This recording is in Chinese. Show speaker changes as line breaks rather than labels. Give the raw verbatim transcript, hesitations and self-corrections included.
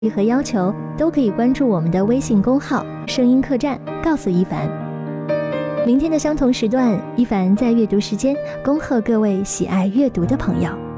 和要求，都可以关注我们的微信公号声音客栈，告诉一凡。明天的相同时段，一凡在阅读时间恭贺各位喜爱阅读的朋友。